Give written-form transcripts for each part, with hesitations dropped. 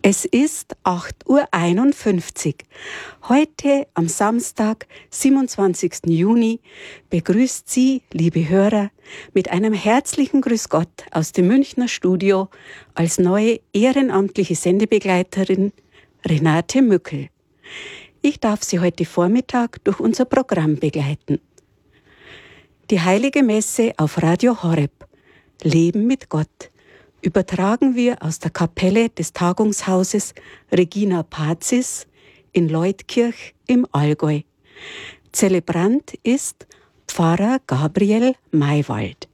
Es ist 8:51 Uhr. Heute am Samstag, 27. Juni, begrüßt Sie, liebe Hörer, mit einem herzlichen Grüß Gott aus dem Münchner Studio als neue ehrenamtliche Sendebegleiterin Renate Mückel. Ich darf Sie heute Vormittag durch unser Programm begleiten. Die Heilige Messe auf Radio Horeb, Leben mit Gott, übertragen wir aus der Kapelle des Tagungshauses Regina Pazis in Leutkirch im Allgäu. Zelebrant ist Pfarrer Gabriel Maywald.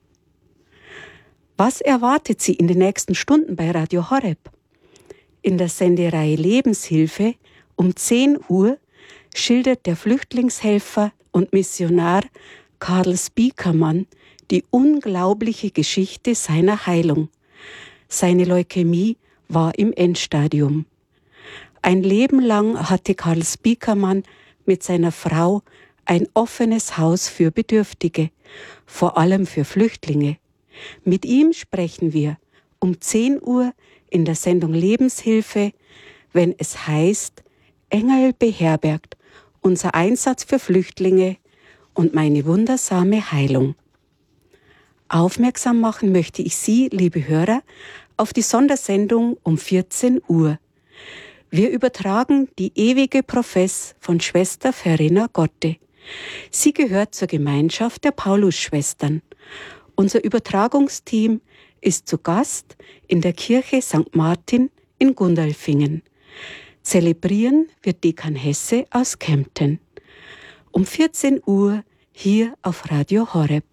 Was erwartet Sie in den nächsten Stunden bei Radio Horeb? In der Sendereihe Lebenshilfe um 10 Uhr schildert der Flüchtlingshelfer und Missionar Karl Spiekermann die unglaubliche Geschichte seiner Heilung. Seine Leukämie war im Endstadium. Ein Leben lang hatte Karl Spiekermann mit seiner Frau ein offenes Haus für Bedürftige, vor allem für Flüchtlinge. Mit ihm sprechen wir um 10 Uhr in der Sendung Lebenshilfe, wenn es heißt, Engel beherbergt, unser Einsatz für Flüchtlinge und meine wundersame Heilung. Aufmerksam machen möchte ich Sie, liebe Hörer, auf die Sondersendung um 14 Uhr. Wir übertragen die ewige Profess von Schwester Verena Gotte. Sie gehört zur Gemeinschaft der Paulusschwestern. Unser Übertragungsteam ist zu Gast in der Kirche St. Martin in Gundalfingen. Zelebrieren wird Dekan Hesse aus Kempten. Um 14 Uhr hier auf Radio Horeb.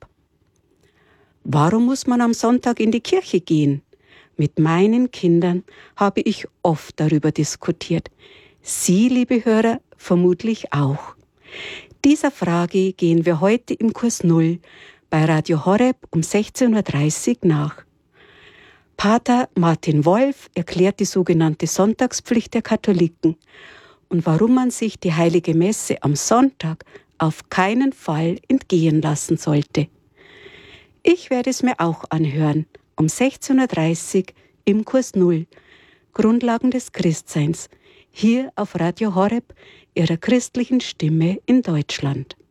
Warum muss man am Sonntag in die Kirche gehen? Mit meinen Kindern habe ich oft darüber diskutiert. Sie, liebe Hörer, vermutlich auch. Dieser Frage gehen wir heute im Kurs 0 bei Radio Horeb um 16:30 Uhr nach. Pater Martin Wolf erklärt die sogenannte Sonntagspflicht der Katholiken und warum man sich die Heilige Messe am Sonntag auf keinen Fall entgehen lassen sollte. Ich werde es mir auch anhören, um 16:30 Uhr im Kurs 0, Grundlagen des Christseins, hier auf Radio Horeb, Ihrer christlichen Stimme in Deutschland.